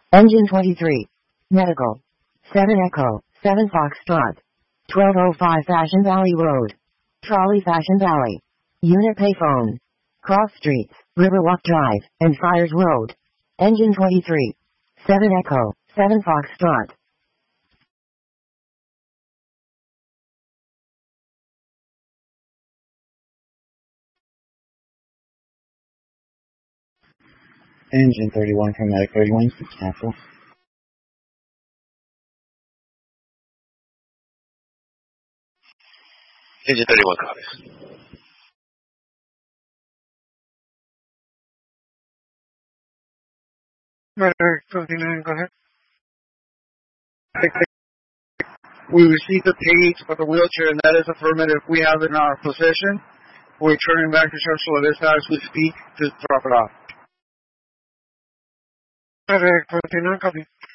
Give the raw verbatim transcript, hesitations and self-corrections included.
Engine twenty-three. Medical. seven Echo, seven Foxtrot. twelve oh five Fashion Valley Road. Trolley Fashion Valley. Unit payphone. Cross Streets, Riverwalk Drive, and Friars Road. Engine twenty-three. seven Echo, seven Foxtrot. Engine thirty-one from Medic thirty-one, cancel. Engine thirty-one copies. Medic fifty-nine, go ahead. We received the page for the wheelchair, and that is affirmative. We have it in our possession. We're turning back to Churchill at this time as we speak to drop it off. Medic fifty-nine, copy.